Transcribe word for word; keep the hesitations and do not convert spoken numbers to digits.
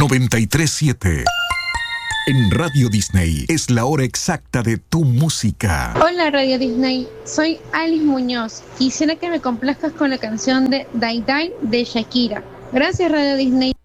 noventa y tres siete. En Radio Disney es la hora exacta de tu música. Hola Radio Disney, soy Alice Muñoz. Quisiera que me complazcas con la canción de Die Die de Shakira. Gracias Radio Disney.